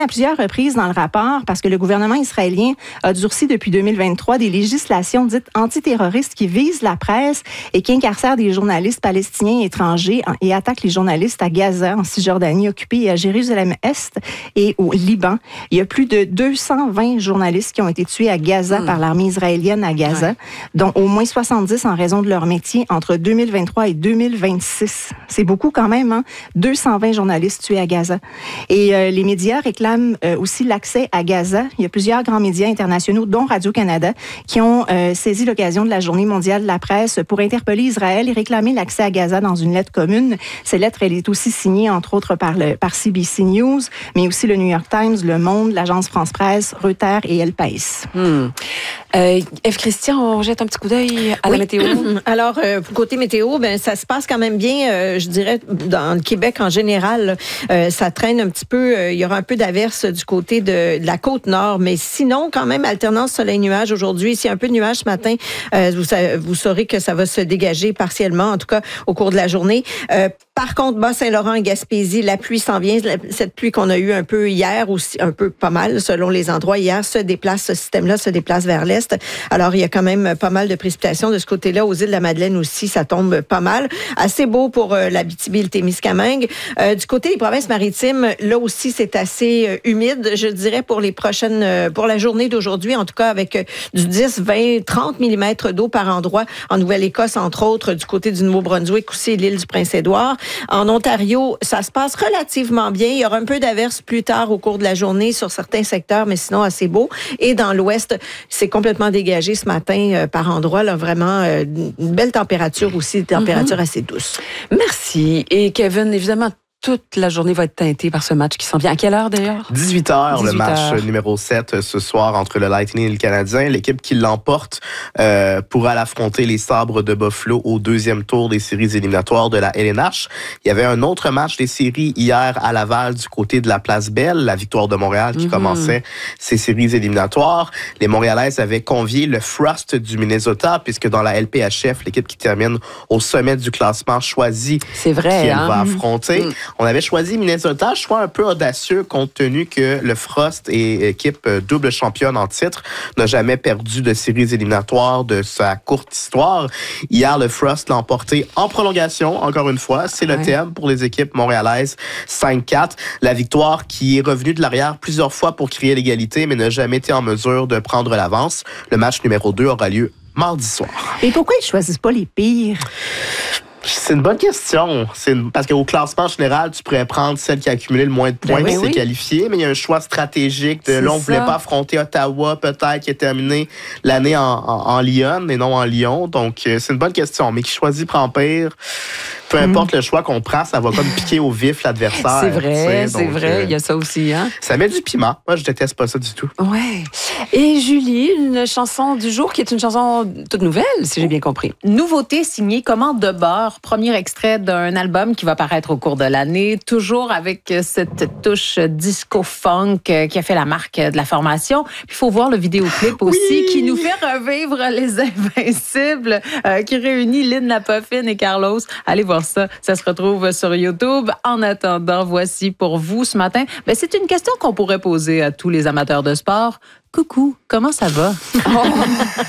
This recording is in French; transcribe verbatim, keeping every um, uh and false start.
à plusieurs reprises dans le rapport parce que le gouvernement israélien a durci depuis deux mille vingt-trois des législations dites antiterroristes qui visent la presse et qui incarcèrent des journalistes palestiniens et étrangers et attaquent les journalistes à Gaza, en Cisjordanie occupée, et à Jérusalem-Est et au Liban. Il y a plus de deux cent vingt journalistes qui ont été tués à Gaza mmh. par l'armée israélienne à Gaza, ouais. dont au moins soixante-dix en raison de leur métier entre deux mille vingt-trois et deux mille vingt-six. C'est beaucoup quand même, hein? deux cent vingt journalistes tués à Gaza. Et euh, les médias réclament Euh, aussi l'accès à Gaza. Il y a plusieurs grands médias internationaux, dont Radio-Canada, qui ont euh, saisi l'occasion de la Journée mondiale de la presse pour interpeller Israël et réclamer l'accès à Gaza dans une lettre commune. Cette lettre, elle est aussi signée, entre autres, par, le, par C B C News, mais aussi le New York Times, Le Monde, l'Agence France-Presse, Reuters et El País. Hmm. Euh, Ève Christian, on jette un petit coup d'œil à oui. la météo. Alors, euh, côté météo, ben ça se passe quand même bien, euh, je dirais, dans le Québec en général. Euh, ça traîne un petit peu, euh, il y aura un peu d'averse du côté de, de la côte nord, mais sinon, quand même, alternance soleil-nuage aujourd'hui. S'il y a un peu de nuage ce matin, euh, vous, vous saurez que ça va se dégager partiellement, en tout cas au cours de la journée. Euh, par contre, Bas-Saint-Laurent et Gaspésie, la pluie s'en vient. Cette pluie qu'on a eue un peu hier, aussi un peu pas mal, selon les endroits, hier, se déplace, ce système-là se déplace vers l'est. Alors, il y a quand même pas mal de précipitations de ce côté-là. Aux îles de la Madeleine aussi, ça tombe pas mal. Assez beau pour euh, l'Abitibi et le Témiscamingue. Euh, du côté des provinces maritimes, là aussi, c'est assez euh, humide, je dirais, pour les prochaines, euh, pour la journée d'aujourd'hui, en tout cas, avec euh, du dix, vingt, trente millimètres d'eau par endroit. En Nouvelle-Écosse, entre autres, du côté du Nouveau-Brunswick, aussi l'île du Prince-Édouard. En Ontario, ça se passe relativement bien. Il y aura un peu d'averses plus tard au cours de la journée sur certains secteurs, mais sinon assez beau. Et dans l'ouest, c'est complètement dégagé ce matin euh, par endroits. Là, vraiment, euh, une belle température aussi, une température mm-hmm. assez douce. Merci. Et Kevin, évidemment, toute la journée va être teintée par ce match qui s'en vient. À quelle heure d'ailleurs? dix-huit heures, le match numéro sept ce soir entre le Lightning et le Canadien. L'équipe qui l'emporte euh, pourra l'affronter les Sabres de Buffalo au deuxième tour des séries éliminatoires de la L N H. Il y avait un autre match des séries hier à Laval du côté de la Place Belle, la Victoire de Montréal qui mm-hmm. commençait ses séries éliminatoires. Les Montréalaises avaient convié le Frost du Minnesota puisque dans la L P H F, l'équipe qui termine au sommet du classement choisit C'est vrai, qui elle hein? va affronter. Mm. On avait choisi Minnesota, choix un peu audacieux compte tenu que le Frost est équipe double championne en titre, n'a jamais perdu de séries éliminatoires de sa courte histoire. Hier, le Frost l'a emporté en prolongation, encore une fois. C'est le ouais. thème pour les équipes montréalaises, cinq quatre. La victoire qui est revenue de l'arrière plusieurs fois pour créer l'égalité, mais n'a jamais été en mesure de prendre l'avance. Le match numéro deux aura lieu mardi soir. Et pourquoi ils ne choisissent pas les pires? C'est une bonne question. C'est une... Parce qu'au classement général, tu pourrais prendre celle qui a accumulé le moins de points ben oui, et s'est oui. qualifiée, mais il y a un choix stratégique. De, là, on ne voulait pas affronter Ottawa, peut-être, qui a terminé l'année en, en, en Lyon et non en Lyon. Donc, euh, c'est une bonne question. Mais qui choisit prend pire? Peu importe mmh. le choix qu'on prend, ça va comme piquer au vif l'adversaire. C'est vrai, c'est donc, vrai. Euh, il y a ça aussi, hein? Ça met du piment. Moi, je déteste pas ça du tout. Ouais. Et Julie, une chanson du jour qui est une chanson toute nouvelle, si j'ai bien compris. Nouveauté signée Commande de bord, premier extrait d'un album qui va paraître au cours de l'année, toujours avec cette touche disco-funk qui a fait la marque de la formation. Puis il faut voir le vidéoclip aussi oui. qui nous fait revivre les Invincibles, euh, qui réunit Lynn Lapoffine et Carlos. Allez voir ça. Ça se retrouve sur YouTube. En attendant, voici pour vous ce matin. Ben, c'est une question qu'on pourrait poser à tous les amateurs de sport. Coucou, comment ça va? Oh.